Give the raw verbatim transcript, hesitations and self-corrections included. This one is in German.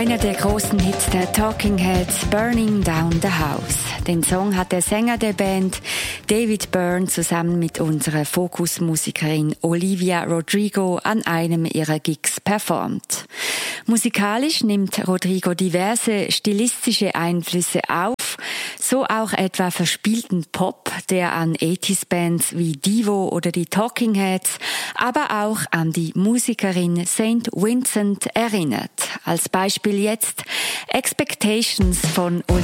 Einer der großen Hits der Talking Heads, Burning Down the House. Den Song hat der Sänger der Band, David Byrne, zusammen mit unserer Fokusmusikerin Olivia Rodrigo an einem ihrer Gigs performt. Musikalisch nimmt Rodrigo diverse stilistische Einflüsse auf, so auch etwa verspielten Pop, der an achtziger-Bands wie Devo oder die Talking Heads, aber auch an die Musikerin Saint Vincent erinnert. Als Beispiel jetzt Expectations von